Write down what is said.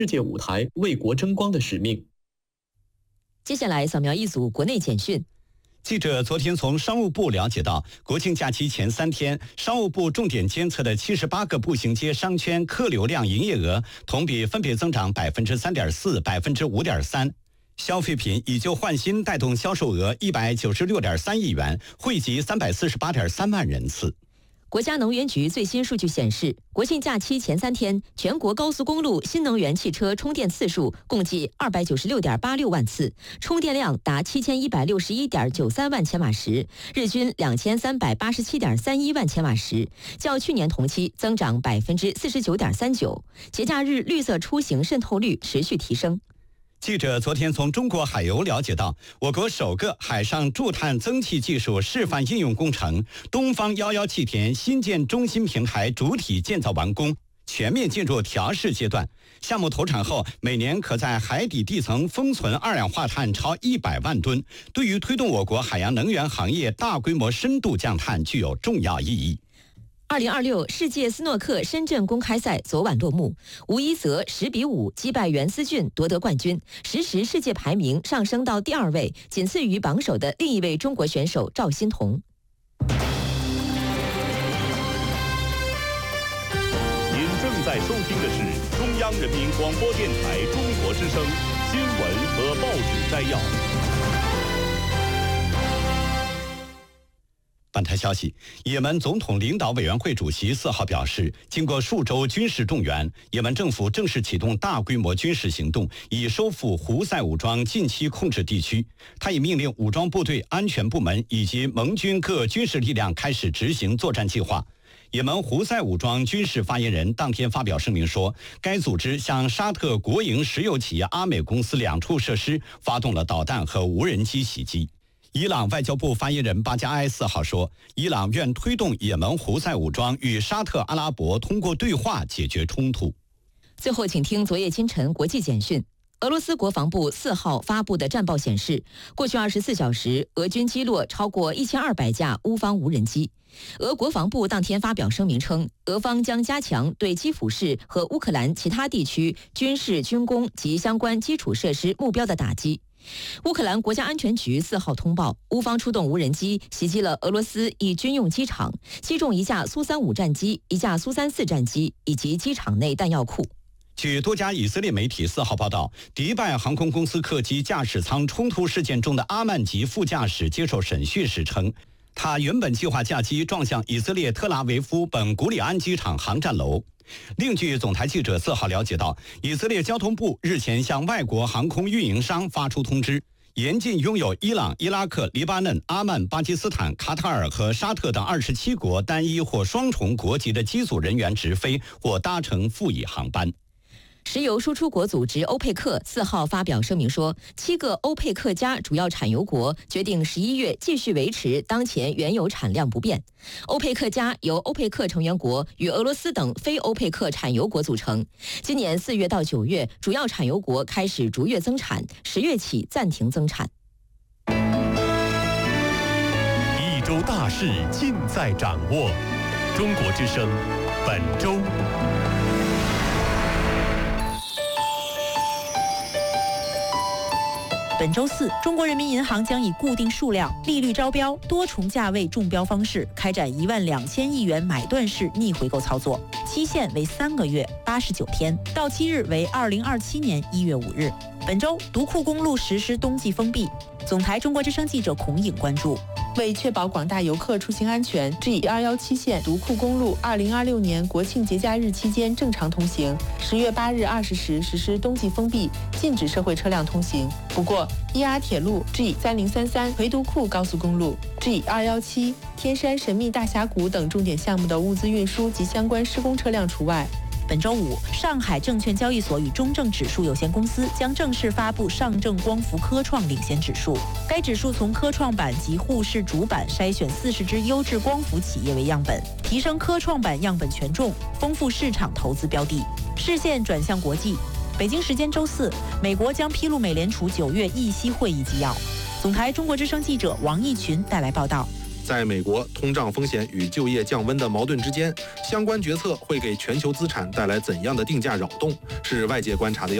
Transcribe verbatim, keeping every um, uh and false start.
世界舞台为国争光的使命。 接下来扫描一组国内简讯。 记者昨天从商务部了解到，国庆假期前三天，商务部重点监测的七十八个步行街商圈客流量营业额同比分别增长百分之三点四、百分之五点三。消费品以旧换新带动销售额一百九十六点三亿元，惠及三百四十八点三万人次。 国家能源局最新数据显示，国庆假期前三天，全国高速公路新能源汽车充电次数共计二百九十六点八六万次，充电量达七千一百六十一点九三万千瓦时，日均两千三百八十七点三一万千瓦时，较去年同期增长百分之四十九点三九。节假日绿色出行渗透率持续提升。 记者昨天从中国海油了解到，我国首个海上驻碳增气技术示范应用工程东方幺幺气田新建中心平台主体建造完工，全面进入调试阶段。项目投产后，每年可在海底地层封存二氧化碳超一百万吨，对于推动我国海洋能源行业大规模深度降碳具有重要意义。 二零二六世界斯诺克深圳公开赛昨晚落幕，吴一泽十比五击败袁思俊夺得冠军，实时世界排名上升到第二位，仅次于榜首的另一位中国选手赵欣彤。 您正在收听的是中央人民广播电台中国之声新闻和报纸摘要。 本台消息，也门总统领导委员会主席四号表示，经过数周军事动员，也门政府正式启动大规模军事行动，以收复胡塞武装近期控制地区。他已命令武装部队、安全部门以及盟军各军事力量开始执行作战计划。也门胡塞武装军事发言人当天发表声明说，该组织向沙特国营石油企业阿美公司两处设施发动了导弹和无人机袭击。伊朗外交部发言人巴加埃四号说，伊朗愿推动也门胡塞武装与沙特阿拉伯通过对话解决冲突。 最后，请听昨夜今晨国际简讯。俄罗斯国防部四号发布的战报显示，过去二十四小时，俄军击落超过一千二百架乌方无人机。俄国防部当天发表声明称，俄方将加强对基辅市和乌克兰其他地区军事、军工及相关基础设施目标的打击。乌克兰国家安全局四号通报，乌方出动无人机袭击了俄罗斯一军用机场，击中一架苏三五战机、一架苏三四战机以及机场内弹药库。 据多家以色列媒体四号报道，迪拜航空公司客机驾驶舱冲突事件中的阿曼吉副驾驶接受审讯时称，他原本计划驾机撞向以色列特拉维夫本古里安机场航站楼。另据总台记者四号了解到，以色列交通部日前向外国航空运营商发出通知，严禁拥有伊朗、伊拉克、黎巴嫩、阿曼、巴基斯坦、卡塔尔和沙特等二十七国单一或双重国籍的机组人员直飞或搭乘副乙航班。 石油输出国组织欧佩克四号发表声明说，七个欧佩克加主要产油国决定十一月继续维持当前原油产量不变。欧佩克加由欧佩克成员国与俄罗斯等非欧佩克产油国组成。今年四月到九月，主要产油国开始逐月增产，十月起暂停增产。 一周大事尽在掌握，中国之声本周。 本周四，中国人民银行将以固定数量、利率招标、多重价位中标方式开展一万两千亿元买断式逆回购操作，期限为三个月八十九天，到期日为二零二七年一月五日。本周，独库公路实施冬季封闭。总台中国之声记者孔颖关注。 为确保广大游客出行安全 ，G 二一七线独库公路二零二六年国庆节假日期间正常通行。十月八日二十时实施冬季封闭，禁止社会车辆通行。不过，伊阿铁路 G 三零三三回独库高速公路 G 二一七天山神秘大峡谷等重点项目的物资运输及相关施工车辆除外。 本周五，上海证券交易所与中证指数有限公司将正式发布上证光伏科创领先指数。该指数从科创板及沪市主板筛选四十只优质光伏企业为样本，提升科创板样本权重，丰富市场投资标的。视线转向国际，北京时间周四，美国将披露美联储九月议息会议纪要。总台中国之声记者王义群带来报道。 在美国通胀风险与就业降温的矛盾之间，相关决策会给全球资产带来怎样的定价扰动，是外界观察的要